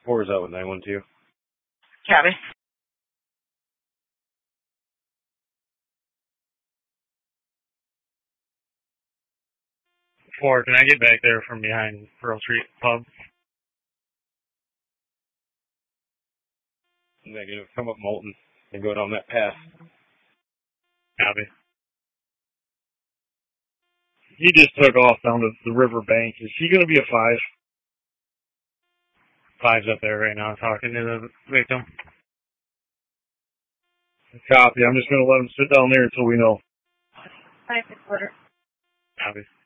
4 is out with 912. Copy. 4, can I get back there from behind Pearl Street Pub? Negative. Come up Moulton and go down that path. Copy. He just took off down to the river bank. Is he going to be a 5? 5's up there right now talking to the victim. Copy. I'm just going to let him sit down there until we know. 5 and a quarter. Copy.